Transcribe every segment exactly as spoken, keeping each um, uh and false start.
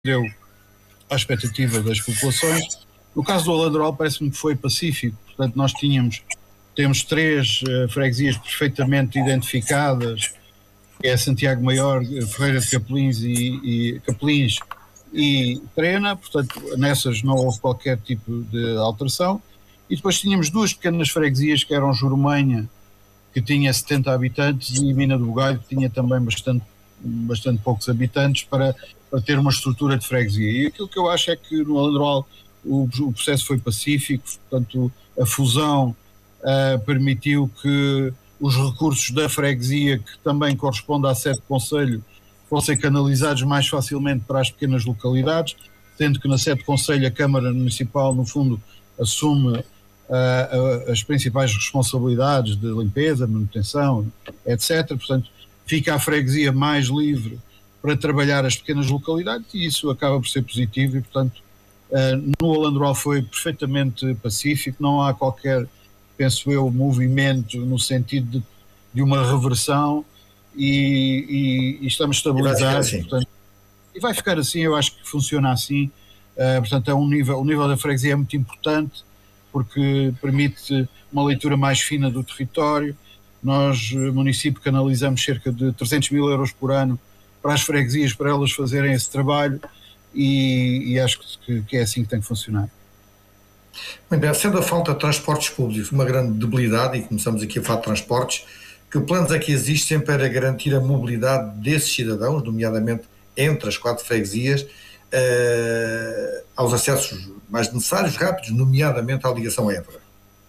deu à expectativa das populações. No caso do Alandroal parece-me que foi pacífico, portanto nós tínhamos, temos três uh, freguesias perfeitamente identificadas, que é Santiago Maior, Ferreira de Capelins e, e Capelins e Trena, portanto nessas não houve qualquer tipo de alteração, e depois tínhamos duas pequenas freguesias que eram Jurumanha, que tinha setenta habitantes, e Mina do Bugalho, que tinha também bastante, bastante poucos habitantes, para, para ter uma estrutura de freguesia. E aquilo que eu acho é que no Alandroal o, o processo foi pacífico, portanto a fusão uh, permitiu que os recursos da freguesia, que também corresponde à sede de concelho, fossem canalizados mais facilmente para as pequenas localidades, sendo que na sede de concelho a Câmara Municipal, no fundo, assume uh, as principais responsabilidades de limpeza, manutenção, etcétera. Portanto, fica a freguesia mais livre para trabalhar as pequenas localidades, e isso acaba por ser positivo, e portanto uh, no Alandroal foi perfeitamente pacífico, não há qualquer, penso eu, movimento no sentido de, de uma reversão, e, e, e estamos estabilizados. E vai, portanto, e vai ficar assim, eu acho que funciona assim. Uh, portanto, é um nível, o nível da freguesia é muito importante, porque permite uma leitura mais fina do território. Nós, município, canalizamos cerca de trezentos mil euros por ano para as freguesias, para elas fazerem esse trabalho, e, e acho que, que é assim que tem que funcionar. Muito bem, sendo a falta de transportes públicos uma grande debilidade, e começamos aqui a falar de transportes, que planos é que existem para garantir a mobilidade desses cidadãos, nomeadamente entre as quatro freguesias, uh, aos acessos mais necessários, rápidos, nomeadamente à ligação a Évora?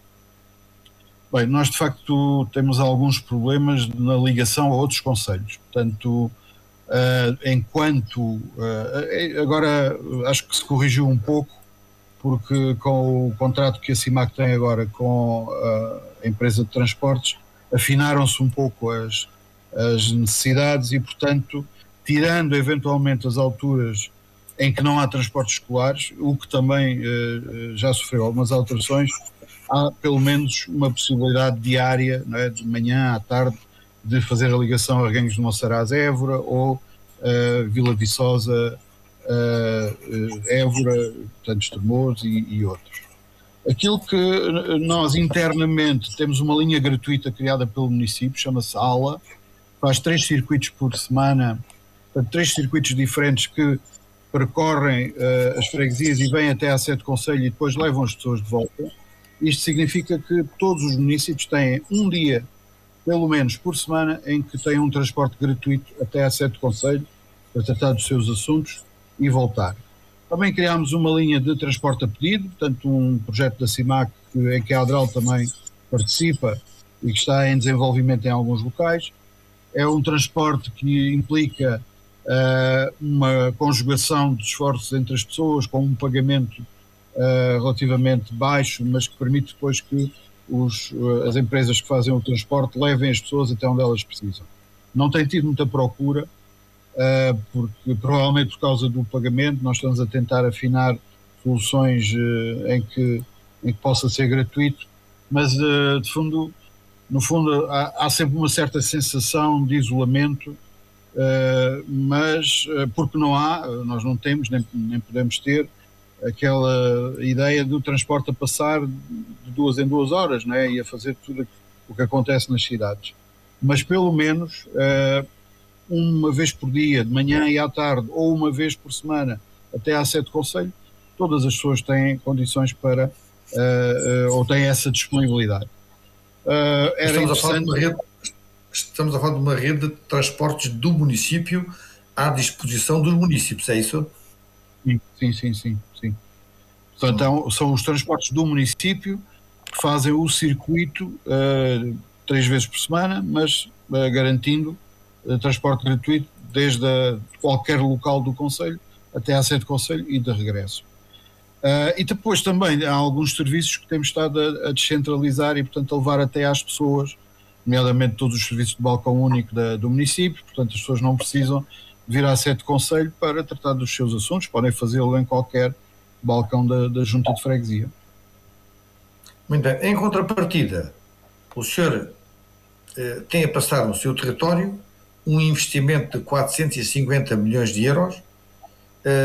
Bem, nós de facto temos alguns problemas na ligação a outros concelhos, portanto, uh, enquanto, uh, agora acho que se corrigiu um pouco, porque com o contrato que a CIMAC tem agora com a empresa de transportes, afinaram-se um pouco as, as necessidades, e portanto, tirando eventualmente as alturas em que não há transportes escolares, o que também uh, já sofreu algumas alterações, há pelo menos uma possibilidade diária, não é, de manhã à tarde, de fazer a ligação a Arganhos de Monsaraz, Évora, ou uh, Vila Viçosa, uh, uh, Évora, portanto, Estremoz e, e outros. Aquilo que nós internamente temos uma linha gratuita criada pelo município, chama-se ALA, faz três circuitos por semana, portanto, três circuitos diferentes que percorrem uh, as freguesias e vêm até à sede de concelho e depois levam as pessoas de volta. Isto significa que todos os municípios têm um dia, pelo menos por semana, em que têm um transporte gratuito até à sede de concelho para tratar dos seus assuntos e voltar. Também criámos uma linha de transporte a pedido, portanto um projeto da CIMAC em que a Adral também participa e que está em desenvolvimento em alguns locais. É um transporte que implica uh, uma conjugação de esforços entre as pessoas, com um pagamento uh, relativamente baixo, mas que permite depois que os, uh, as empresas que fazem o transporte levem as pessoas até onde elas precisam. Não tem tido muita procura, Uh, porque provavelmente por causa do pagamento. Nós estamos a tentar afinar soluções uh, em, que, em que possa ser gratuito, mas uh, de fundo, no fundo há, há sempre uma certa sensação de isolamento, uh, mas uh, porque não há, nós não temos, nem, nem podemos ter aquela ideia do transporte a passar de duas em duas horas, não é? E a fazer tudo o que acontece nas cidades, mas pelo menos uh, uma vez por dia, de manhã e à tarde, ou uma vez por semana até à sede de concelho, todas as pessoas têm condições para, uh, uh, ou têm essa disponibilidade. Uh, era estamos, interessante... a falar de uma rede, estamos a falar de uma rede de transportes do município à disposição dos municípios, é isso? Sim, sim, sim. sim. Portanto, são os transportes do município que fazem o circuito uh, três vezes por semana, mas uh, garantindo transporte gratuito desde a, qualquer local do concelho até à sede de concelho e de regresso. Uh, e depois também há alguns serviços que temos estado a, a descentralizar e, portanto, a levar até às pessoas, nomeadamente todos os serviços de balcão único da, do município. Portanto, as pessoas não precisam vir à sede de concelho para tratar dos seus assuntos, podem fazê-lo em qualquer balcão da, da junta de freguesia. Muito bem. Em contrapartida, o senhor eh, tem a passar no seu território um investimento de quatrocentos e cinquenta milhões de euros